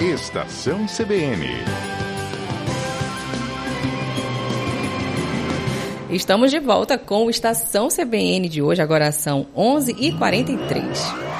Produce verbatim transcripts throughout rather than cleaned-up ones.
Estação C B N. Estamos de volta com o Estação C B N de hoje, agora são onze e quarenta e três.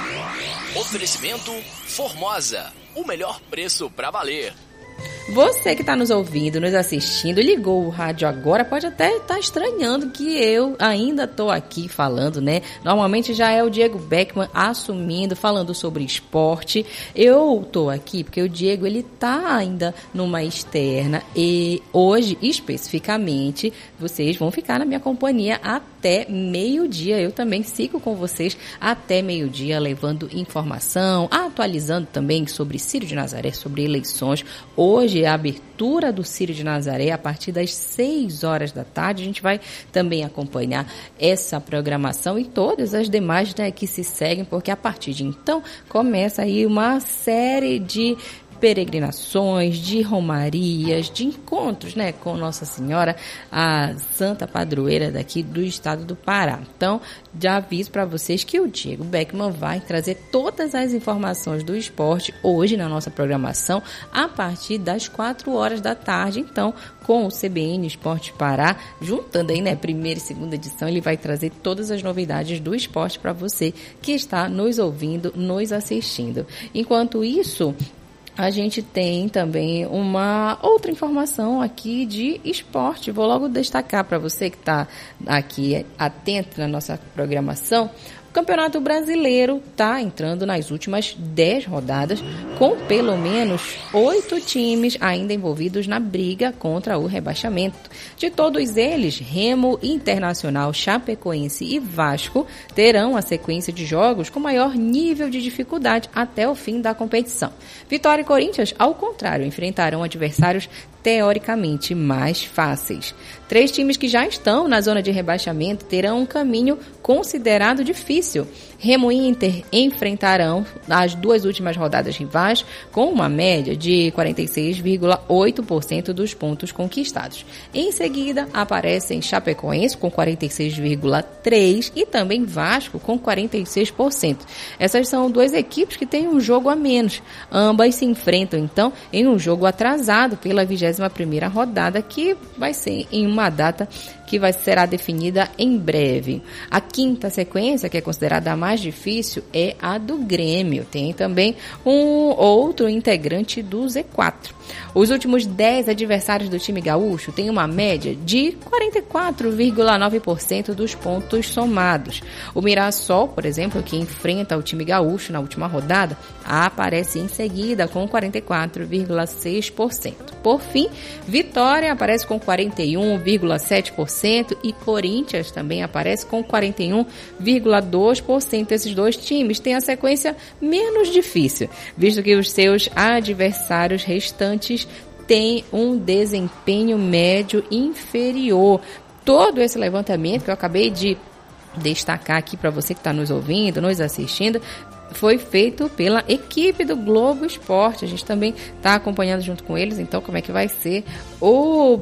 Oferecimento Formosa, o melhor preço para valer. Você que está nos ouvindo, nos assistindo, ligou o rádio agora, pode até estar tá estranhando que eu ainda estou aqui falando, né? Normalmente já é o Diego Beckman assumindo, falando sobre esporte. Eu estou aqui porque o Diego, ele está ainda numa externa e hoje, especificamente, vocês vão ficar na minha companhia até meio-dia. Eu também sigo com vocês até meio-dia, levando informação, atualizando também sobre Círio de Nazaré, sobre eleições. Hoje é a abertura do Círio de Nazaré a partir das seis horas da tarde. A gente vai também acompanhar essa programação e todas as demais, né, que se seguem, porque a partir de então começa aí uma série de peregrinações, de romarias, de encontros, né, com Nossa Senhora, a Santa Padroeira daqui do estado do Pará. Então, já aviso para vocês que o Diego Beckman vai trazer todas as informações do esporte hoje na nossa programação a partir das quatro horas da tarde. Então, com o C B N Esporte Pará, juntando aí, né, primeira e segunda edição, ele vai trazer todas as novidades do esporte para você que está nos ouvindo, nos assistindo. Enquanto isso, a gente tem também uma outra informação aqui de esporte. Vou logo destacar para você que está aqui atento na nossa programação. O Campeonato Brasileiro está entrando nas últimas dez rodadas, com pelo menos oito times ainda envolvidos na briga contra o rebaixamento. De todos eles, Remo, Internacional, Chapecoense e Vasco terão a sequência de jogos com maior nível de dificuldade até o fim da competição. Vitória e Corinthians, ao contrário, enfrentarão adversários teoricamente mais fáceis. Três times que já estão na zona de rebaixamento terão um caminho considerado difícil. Remo e Inter enfrentarão as duas últimas rodadas rivais com uma média de quarenta e seis vírgula oito por cento dos pontos conquistados. Em seguida, aparecem Chapecoense com quarenta e seis vírgula três por cento e também Vasco com quarenta e seis por cento. Essas são duas equipes que têm um jogo a menos. Ambas se enfrentam, então, em um jogo atrasado pela vigésima primeira rodada, que vai ser em uma data que vai será definida em breve. A quinta sequência, que é considerada a mais difícil, é a do Grêmio. Tem também um outro integrante do Z quatro. Os últimos dez adversários do time gaúcho têm uma média de quarenta e quatro vírgula nove por cento dos pontos somados. O Mirassol, por exemplo, que enfrenta o time gaúcho na última rodada, aparece em seguida com quarenta e quatro vírgula seis por cento. Por fim, Vitória aparece com quarenta e um vírgula sete por cento e Corinthians também aparece com quarenta e um vírgula dois por cento. Esses dois times têm a sequência menos difícil, visto que os seus adversários restantes têm um desempenho médio inferior. Todo esse levantamento que eu acabei de destacar aqui para você que está nos ouvindo, nos assistindo, foi feito pela equipe do Globo Esporte. A gente também está acompanhando junto com eles, então, como é que vai ser o...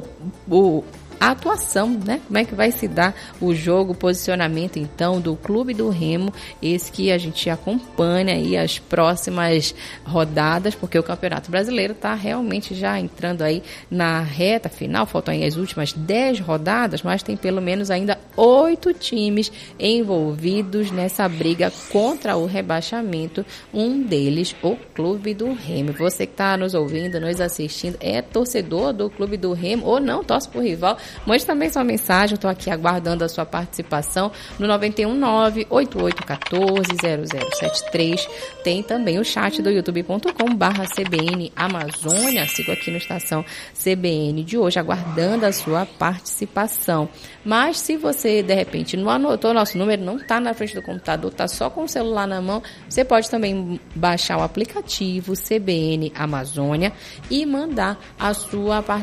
o a atuação, né? Como é que vai se dar o jogo, o posicionamento, então, do Clube do Remo, esse que a gente acompanha aí as próximas rodadas, porque o Campeonato Brasileiro está realmente já entrando aí na reta final, faltam aí as últimas dez rodadas, mas tem pelo menos ainda oito times envolvidos nessa briga contra o rebaixamento, um deles, o Clube do Remo. Você que está nos ouvindo, nos assistindo, é torcedor do Clube do Remo ou não, torce pro rival, mande também sua mensagem. Eu estou aqui aguardando a sua participação no nove um nove, oito oito um quatro, zero zero sete três. Tem também o chat do youtube ponto com barra C B N Amazônia. Sigo aqui no Estação C B N de hoje, aguardando a sua participação. Mas se você, de repente, não anotou nosso número, não está na frente do computador, está só com o celular na mão, você pode também baixar o aplicativo C B N Amazônia e mandar a sua participação